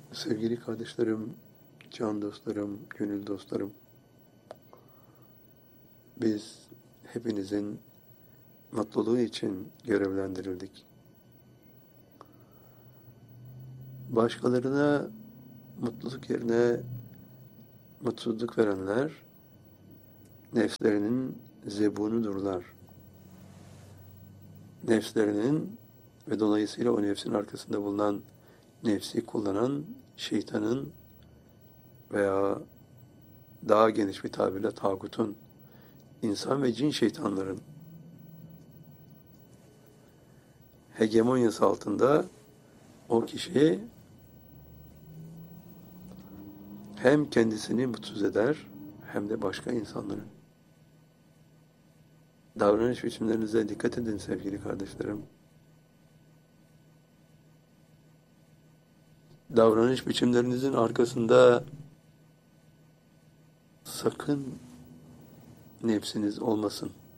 Sevgili kardeşlerim, can dostlarım, gönül dostlarım, biz hepinizin mutluluğu için görevlendirildik. Başkalarına mutluluk yerine mutsuzluk verenler, nefslerinin zebunudurlar. Nefslerinin ve dolayısıyla o nefsin arkasında bulunan nefsi kullanan şeytanın veya daha geniş bir tabirle tağutun, insan ve cin şeytanların hegemonyası altında o kişi hem kendisini mutsuz eder hem de başka insanları. Davranış biçimlerinize dikkat edin sevgili kardeşlerim. Davranış biçimlerinizin arkasında sakın nefsiniz olmasın.